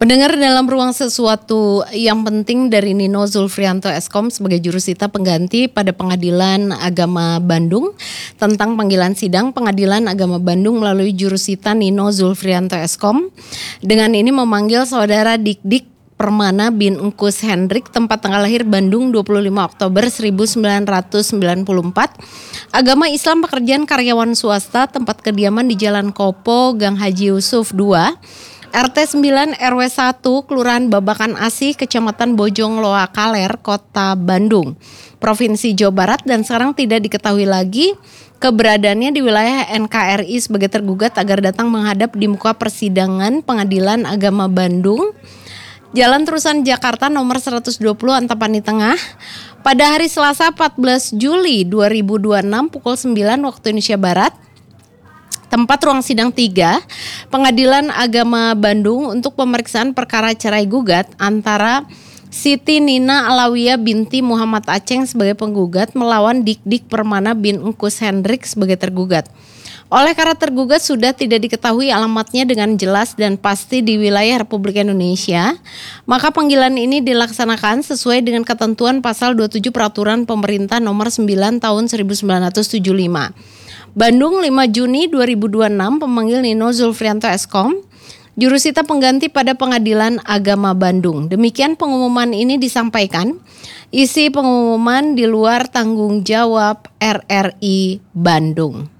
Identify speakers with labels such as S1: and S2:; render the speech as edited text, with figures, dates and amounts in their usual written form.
S1: Pendengar, dalam ruang sesuatu yang penting dari Nino Zulfrianto Eskom sebagai jurusita pengganti pada Pengadilan Agama Bandung tentang panggilan sidang Pengadilan Agama Bandung melalui jurusita Nino Zulfrianto Eskom. Dengan ini memanggil saudara Dik Permana bin Engkus Hendrik, tempat tanggal lahir Bandung 25 Oktober 1994, agama Islam, pekerjaan karyawan swasta, tempat kediaman di Jalan Kopo, Gang Haji Yusuf 2, RT 9 RW 1, Kelurahan Babakan Asih, Kecamatan Bojong Loa Kaler, Kota Bandung, Provinsi Jawa Barat, dan sekarang tidak diketahui lagi keberadaannya di wilayah NKRI sebagai tergugat agar datang menghadap di muka persidangan Pengadilan Agama Bandung, Jalan Terusan Jakarta nomor 120 Antapani Tengah pada hari Selasa 14 Juli 2026 pukul 9 waktu Indonesia Barat. Tempat ruang sidang 3 Pengadilan Agama Bandung untuk pemeriksaan perkara cerai gugat antara Siti Nina Alawiyah binti Muhammad Aceng sebagai penggugat melawan Dik Permana bin Engkus Hendrik sebagai tergugat. Oleh karena tergugat sudah tidak diketahui alamatnya dengan jelas dan pasti di wilayah Republik Indonesia, maka panggilan ini dilaksanakan sesuai dengan ketentuan pasal 27 Peraturan Pemerintah nomor 9 tahun 1975. Bandung 5 Juni 2026, pemanggil Nino Zulfrianto Eskom, jurusita pengganti pada Pengadilan Agama Bandung. Demikian pengumuman ini disampaikan. Isi pengumuman di luar tanggung jawab RRI Bandung.